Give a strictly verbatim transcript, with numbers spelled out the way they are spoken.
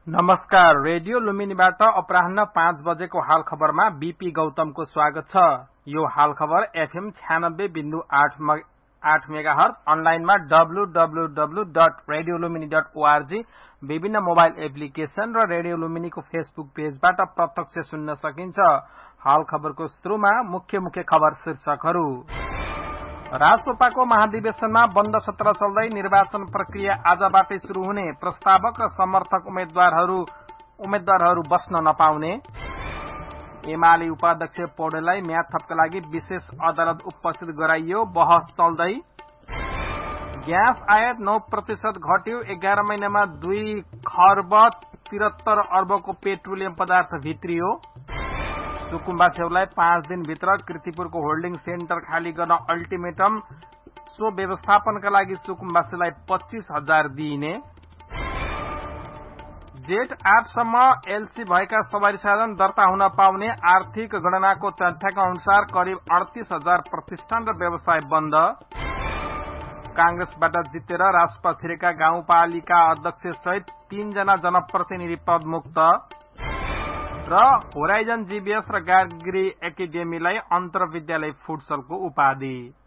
नमस्कार, रेडियो लुम्बिनीबाट अपराह्न पाँच बजेको हाल खबरमा बीपी गौतमको स्वागत छ। यो हाल खबर एफएम छ्यानब्बे बिन्दु आठ मेगाहर्ज, अनलाइनमा W W W dot radio Lumbini dot ORG, विभिन्न मोबाइल एप्लिकेशन र रेडियो लुम्बिनीको फेसबुक पेजबाट प्रत्यक्ष सुन्न सकिन्छ। हाल खबरको सुरुमा मुख्य मुख्य खबर शीर्षकहरू। राजसपाको महाधिवेशनमा बन्द सत्र चल्दै निर्वाचन प्रक्रिया आजबाटै शुरू हुने, प्रस्तावक र समर्थक उम्मेद्वारहरू उम्मेद्वारहरू बस्न नपाउने, एमाले उपाध्यक्ष पौडेललाई म्याद थपका लागि विशेष अदालत उपस्थित गराइयो, बहस चल्दै, ग्यास आयात नौ प्रतिशत घट्यो, एघार महिनामा दुई खर्ब त्रिहत्तर अर्बको पेट्रोलियम पदार्थ भित्रियो, सुकुम्बासीहरूलाई पाँच दिनभित्र कीर्तिपुरको होल्डिङ सेन्टर खाली गर्न अल्टिमेटम, सो व्यवस्थापनका लागि सुकुम्बासीलाई पच्चीस हजार दिइने, जेठ आठसम्म एलसी भएका सवारी साधन दर्ता हुन पाउने, आर्थिक गणनाको तथ्याङ्क अनुसार करिब अडतीस हजार प्रतिष्ठान र व्यवसाय बन्द, कांग्रेसबाट जितेर राजसपा छिरेका गाउँपालिका अध्यक्ष सहित तीनजना जनप्रतिनिधि पद मुक्त र होराइजन जीबीएस र गार्गी एकाडेमीलाई अन्तर्विद्यालय फुटसलको उपाधि।